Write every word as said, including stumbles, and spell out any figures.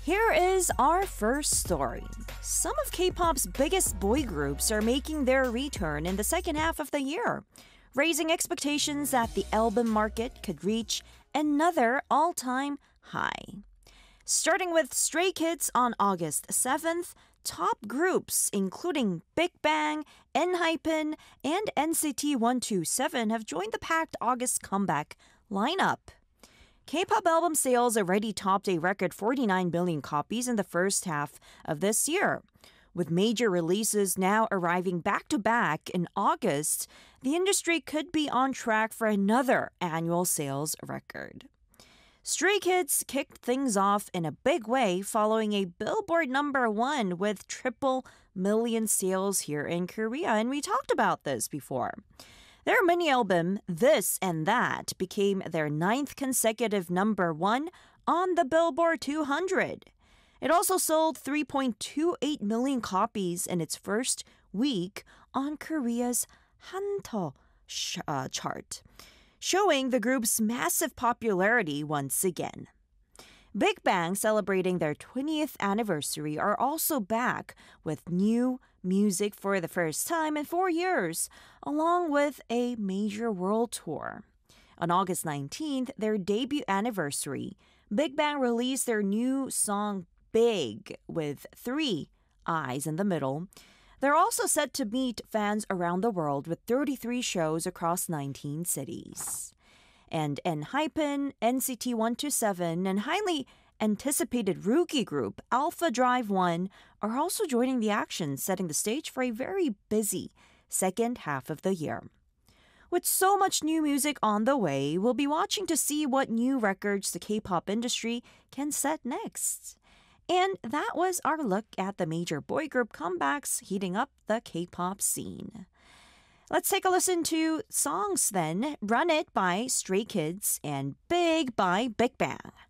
Here is our first story. Some of K-pop's biggest boy groups are making their return in the second half of the year, raising expectations that the album market could reach another all-time high. Starting with Stray Kids on August seventh, top groups including Big Bang, ENHYPEN, and N C T one twenty-seven have joined the packed August comeback lineup. K-pop album sales already topped a record forty-nine million copies in the first half of this year. With major releases now arriving back-to-back in August, the industry could be on track for another annual sales record. Stray Kids kicked things off in a big way following a Billboard number one with triple million sales here in Korea, and we talked about this before. Their mini album, This and That, became their ninth consecutive number one on the Billboard two hundred. It also sold three point two eight million copies in its first week on Korea's Hanteo sh- uh, chart, showing the group's massive popularity once again. Big Bang, celebrating their twentieth anniversary, are also back with new music for the first time in four years, along with a major world tour. On August nineteenth, their debut anniversary, Big Bang released their new song Big with three eyes in the middle. They're also set to meet fans around the world with thirty-three shows across nineteen cities. And ENHYPEN, N C T one twenty-seven, and highly anticipated rookie group Alpha Drive One are also joining the action, setting the stage for a very busy second half of the year. With so much new music on the way, we'll be watching to see what new records the K-pop industry can set next. And that was our look at the major boy group comebacks heating up the K-pop scene. Let's take a listen to songs then. Run It by Stray Kids and Big by Big Bang.